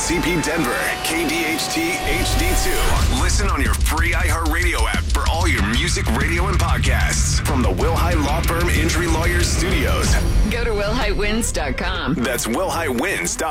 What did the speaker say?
KCP Denver, KDHT HD2. Listen on your free iHeartRadio app for all your music, radio, and podcasts from the Wilhite Law Firm Injury Lawyers Studios. Go to WilhiteWins.com. That's WilhiteWins.com.